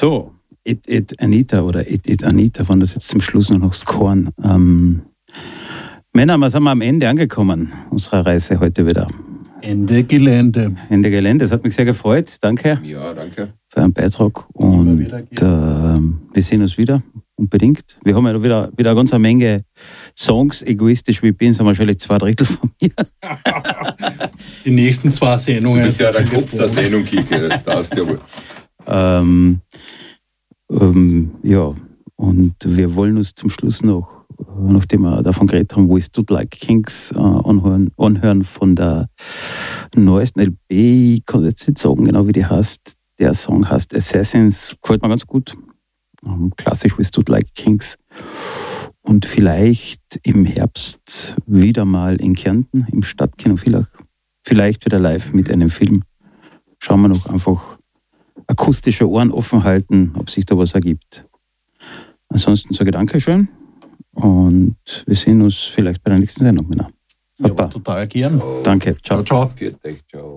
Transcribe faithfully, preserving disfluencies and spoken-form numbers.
So, It It Anita oder It It Anita, von das jetzt zum Schluss noch das Korn. Ähm, Männer, wir sind am Ende angekommen unserer Reise heute wieder. Ende Gelände. Ende Gelände, das hat mich sehr gefreut. Danke. Ja, danke. Für einen Beitrag. Und äh, wir sehen uns wieder, unbedingt. Wir haben ja wieder, wieder eine ganze Menge Songs. Egoistisch wie ich bin, sind wahrscheinlich zwei Drittel von mir. Die nächsten zwei Sendungen. Du bist ja der Kopf der Sendung, Kike. Da hast du ja wohl. Ähm, ähm, ja, und wir wollen uns zum Schluss noch, nachdem wir davon geredet haben, We Stood Like Kings, äh, anhören, anhören von der neuesten L P. Ich kann jetzt nicht sagen, genau wie die heißt. Der Song heißt Assassins, gefällt mir ganz gut. Ähm, klassisch We Stood Like Kings. Und vielleicht im Herbst wieder mal in Kärnten, im Stadtkino, vielleicht, vielleicht wieder live mit einem Film. Schauen wir noch, einfach akustische Ohren offen halten, ob sich da was ergibt. Ansonsten sage ich Dankeschön und wir sehen uns vielleicht bei der nächsten Sendung. Ja, total gern. Danke, ciao. Ciao, ciao. Viert euch, ciao.